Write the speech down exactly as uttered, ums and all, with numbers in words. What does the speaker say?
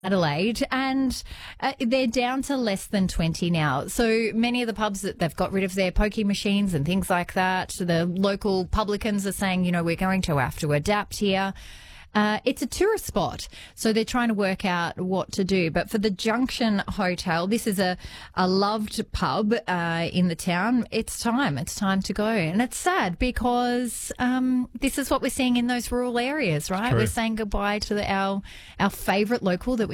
Adelaide, and uh, they're down to less than twenty now. So many of the pubs that they've got rid of their pokie machines and things like that. The local publicans are saying, you know, we're going to have to adapt here. Uh, it's a tourist spot, so they're trying to work out what to do. But for the Junction Hotel, this is a, a loved pub uh, in the town. It's time. It's time to go. And it's sad because um, this is what we're seeing in those rural areas, right? True. We're saying goodbye to the, our, our favourite local that we